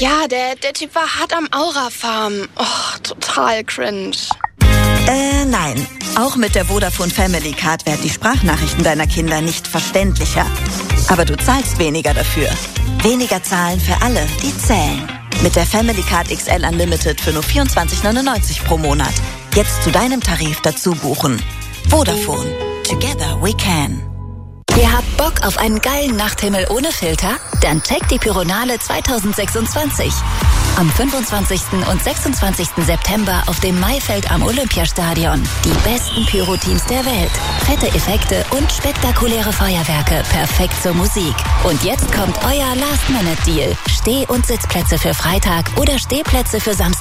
Ja, der Typ war hart am Aura-Farm. Oh, total cringe. Nein. Auch mit der Vodafone Family Card werden die Sprachnachrichten deiner Kinder nicht verständlicher. Aber du zahlst weniger dafür. Weniger zahlen für alle, die zählen. Mit der Family Card XL Unlimited für nur 24,99 pro Monat. Jetzt zu deinem Tarif dazu buchen. Vodafone. Together we can. Ihr habt Bock auf einen geilen Nachthimmel ohne Filter? Dann checkt die Pyronale 2026. Am 25. und 26. September auf dem Maifeld am Olympiastadion. Die besten Pyro-Teams der Welt. Fette Effekte und spektakuläre Feuerwerke. Perfekt zur Musik. Und jetzt kommt euer Last-Minute-Deal. Steh- und Sitzplätze für Freitag oder Stehplätze für Samstag.